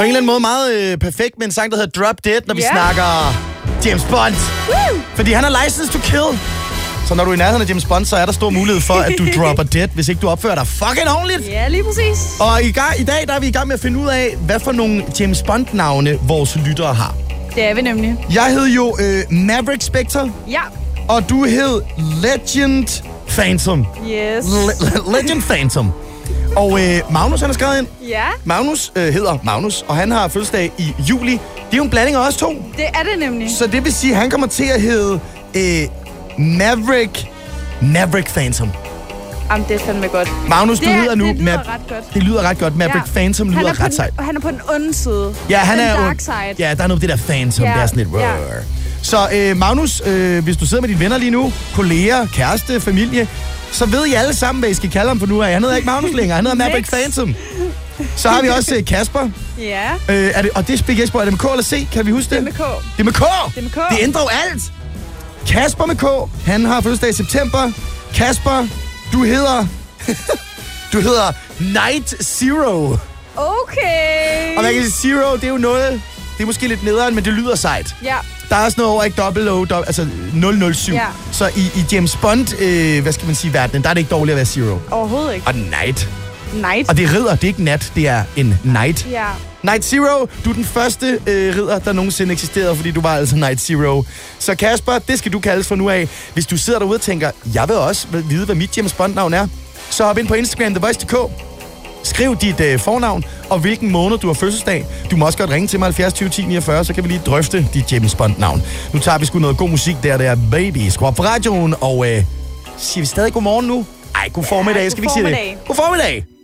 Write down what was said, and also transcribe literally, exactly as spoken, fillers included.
på en eller anden måde meget øh, perfekt med en sang, der hedder Drop Dead, når vi Ja. snakker James Bond. Woo! Fordi han er licensed to kill. Så når du er i nærheden af James Bond, så er der stor mulighed for, at du dropper dead, hvis ikke du opfører dig fucking ordentligt. Ja, lige præcis. Og i, gang, i dag der er vi i gang med at finde ud af, hvad for nogle James Bond-navne vores lyttere har. Det er vi nemlig. Jeg hed jo øh, Maverick Spectre, Ja. og du hed Legend Phantom. Yes. Le- Legend Phantom. Og øh, Magnus, han har skrevet ind. Ja, Magnus øh, hedder Magnus, og han har fødselsdag i juli. Det er jo en blanding af os to. det er det nemlig. Så det vil sige, at han kommer til at hedde øh, Maverick Maverick Phantom. Jamen, det er fandme godt. Magnus, Det du er- hedder nu... det lyder Ma- ret godt. Det lyder ret godt. Maverick Ja. Phantom Han er lyder på ret sejt. den, han er på den onde side. Ja, han den er dark ond. side. Ja, der er noget af det der Phantom, Ja, det er sådan lidt... ja. Rrr. Så øh, Magnus, øh, hvis du sidder med dine venner lige nu, kolleger, kæreste, familie, så ved I alle sammen, hvad I skal kalde ham for nu af. Han hedder ikke Magnus længere, han hedder Maverick Next. Phantom. Så har vi også øh, Kasper. Ja, Øh, er det, og det er Spik Jesper. Er det med K eller C? Kan vi huske det? det er med K. Det er med K! Det er med K. Det ændrer jo alt! Kasper med K, han har fødselsdag i september. Kasper, du hedder... du hedder Night Zero. Okay. Og man kan sige, Zero, det er jo noget... Det er måske lidt nederen, men det lyder sejt. Ja, Der er også noget over, ikke dobbelt O, dobbelt, altså nul nul syv. Ja. Så i, i James Bond, øh, hvad skal man sige, verdenen, der er det ikke dårligt at være Zero. overhovedet ikke. Og Night. Night. Og det er ridder, det er ikke nat, det er en night. Ja. Night Zero, du er den første øh, ridder, der nogensinde eksisterede, fordi du var altså Night Zero. Så Kasper, det skal du kaldes fra nu af. Hvis du sidder derude og tænker, jeg vil også vide, hvad mit James Bond-navn er, så hop ind på Instagram, the voice punktum d k. Skriv dit øh, fornavn og hvilken måned du har fødselsdag. Du må også godt ringe til mig halvfjerds tyve ti niogfyrre, så kan vi lige drøfte dit James Bond-navn. Nu tager vi sgu noget god musik der, der er Baby. Skru op for radioen, og øh, siger vi stadig godmorgen nu? Ej, god formiddag, Ja, skal vi god ikke sige det? formiddag. God formiddag!